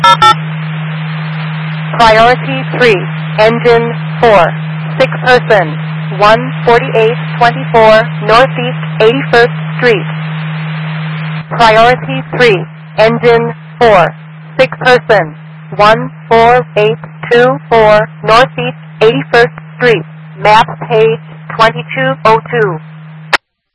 Priority 3, Engine 4, 6 person, 14824 Northeast 81st Street. Priority 3, Engine 4, 6 person, 14824 Northeast 81st Street. Map page 2202.